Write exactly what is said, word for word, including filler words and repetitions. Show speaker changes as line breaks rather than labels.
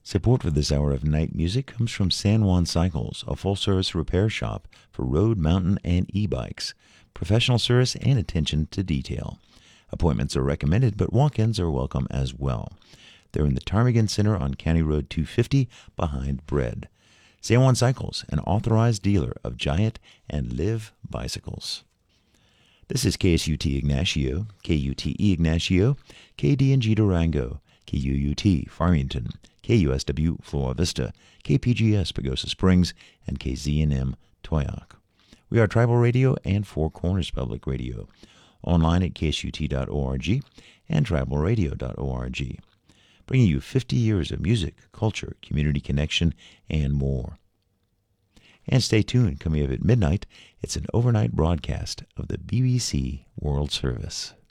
Support for this hour of night music comes from San Juan Cycles, a full-service repair shop for road, mountain, and e-bikes. Professional service and attention to detail. Appointments are recommended, but walk-ins are welcome as well. They're in the Ptarmigan Center on County Road two fifty behind Bread. San Juan Cycles, an authorized dealer of Giant and Liv bicycles. This is K S U T Ignacio, K U T E Ignacio, K D N G Durango, K U U T Farmington, K U S W Flora Vista, K P G S Pagosa Springs, and K Z N M Toyoak. We are Tribal Radio and Four Corners Public Radio. Online at K S U T dot org and tribal radio dot org. Bringing you fifty years of music, culture, community connection, and more. And stay tuned, coming up at midnight, it's an overnight broadcast of the B B C World Service.